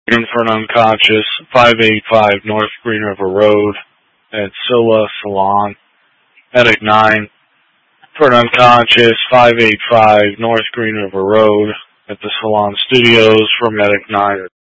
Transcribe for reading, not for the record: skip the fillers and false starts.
And for an unconscious, 585 North Green River Road at Scylla Salon. Medic 9. For an unconscious, 585 North Green River Road at the Salon Studios for Medic 9.